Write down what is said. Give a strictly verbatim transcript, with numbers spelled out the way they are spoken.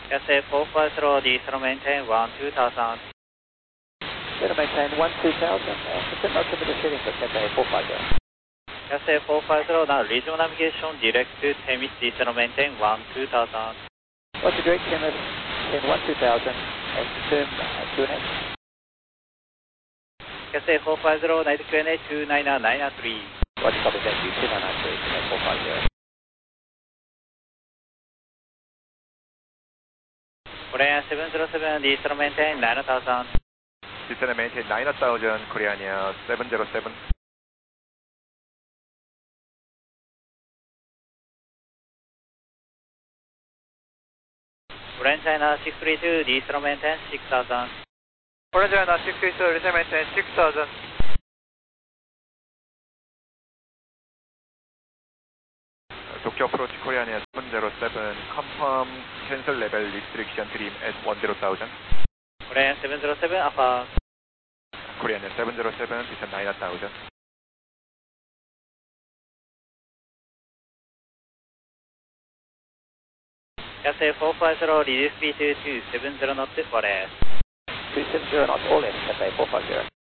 Cathay four five zero, diesel maintain one two thousand. Diesel maintain one two thousand, and confirm altimeter setting for Cathay four five zero. Cathay four five zero, now regional navigation direct to Temis, diesel maintain one two thousand. Roger, direct Temis, maintain one two thousand, and confirm uh, Q N H. Cathay four five zero, night Q N H two nine nine three. Roger, copy, thank you, two nine nine three, Cathay four five zero. Korean seven zero seven, diesel maintain nine thousand. Diesel maintain nine thousand, Korean Air seven zero seven. Korean China six three two, diesel maintain six thousand. Korean China six three two, diesel maintain six thousand. Tokyo approach Korean Air seven zero seven, confirm cancel level restriction trim at one zero thousand. Korean seven zero seven, Alpha. Korean Air seven zero seven, descend nine thousand. Cathay four five zero, reduce speed to two seven zero knots, forest. two seven zero knots, all in, Cathay four five zero.